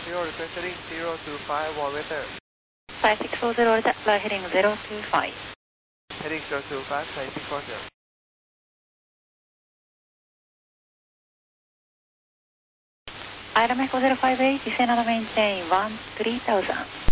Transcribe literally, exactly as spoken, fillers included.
zero, request heading zero two five, warm weather. five six four zero, Roger, fly heading zero two five. Heading zero two five, five six four zero. Item Echo zero five eight, descend on the maintain one three thousand.